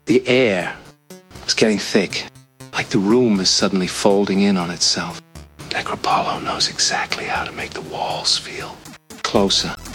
The air is getting thick, like the room is suddenly folding in on itself. Necropolo knows exactly how to make the walls feel closer.